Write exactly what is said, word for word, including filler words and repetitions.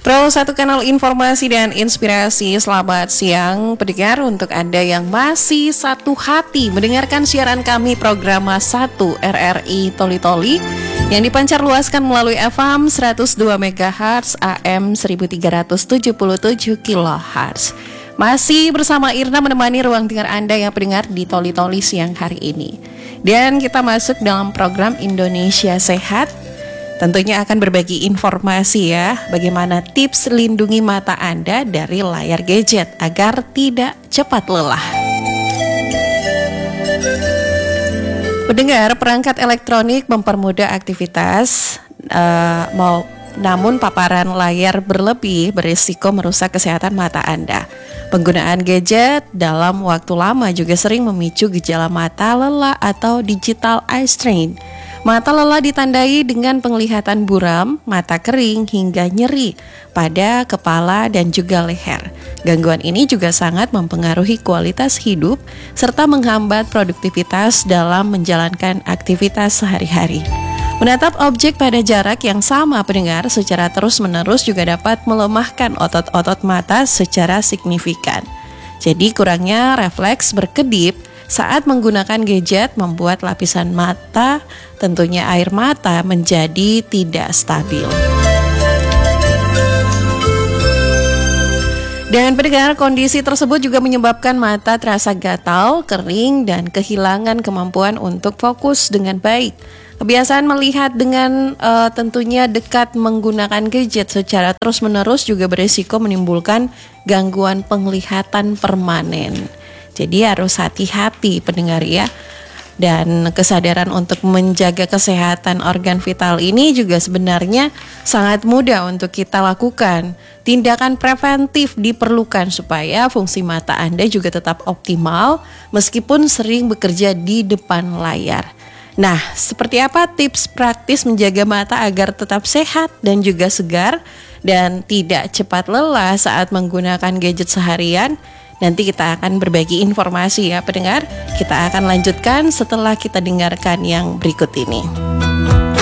Pro satu kanal informasi dan inspirasi. Selamat siang pendengar, untuk Anda yang masih satu hati mendengarkan siaran kami program satu R R I Toli Toli yang dipancar luaskan melalui F M seratus dua megahertz, A M seribu tiga ratus tujuh puluh tujuh kilohertz. Masih bersama Irna menemani ruang dengar Anda yang pendengar di Toli Toli siang hari ini. Dan kita masuk dalam program Indonesia Sehat. Tentunya akan berbagi informasi ya, bagaimana tips lindungi mata Anda dari layar gadget agar tidak cepat lelah. Pendengar, perangkat elektronik mempermudah aktivitas, uh, mau, namun paparan layar berlebih berisiko merusak kesehatan mata Anda. Penggunaan gadget dalam waktu lama juga sering memicu gejala mata lelah atau digital eye strain. Mata lelah ditandai dengan penglihatan buram, mata kering, hingga nyeri pada kepala dan juga leher. Gangguan ini juga sangat mempengaruhi kualitas hidup serta menghambat produktivitas dalam menjalankan aktivitas sehari-hari. Menatap objek pada jarak yang sama pendengar secara terus-menerus juga dapat melemahkan otot-otot mata secara signifikan. Jadi kurangnya refleks berkedip saat menggunakan gadget membuat lapisan mata, tentunya air mata, menjadi tidak stabil. Dan pendengar, kondisi tersebut juga menyebabkan mata terasa gatal, kering, dan kehilangan kemampuan untuk fokus dengan baik. Kebiasaan melihat dengan uh, tentunya dekat menggunakan gadget secara terus-menerus juga berisiko menimbulkan gangguan penglihatan permanen. Jadi harus hati-hati pendengar ya. Dan kesadaran untuk menjaga kesehatan organ vital ini juga sebenarnya sangat mudah untuk kita lakukan. Tindakan preventif diperlukan supaya fungsi mata Anda juga tetap optimal meskipun sering bekerja di depan layar. Nah, seperti apa tips praktis menjaga mata agar tetap sehat dan juga segar dan tidak cepat lelah saat menggunakan gadget seharian? Nanti kita akan berbagi informasi ya pendengar. Kita akan lanjutkan setelah kita dengarkan yang berikut ini.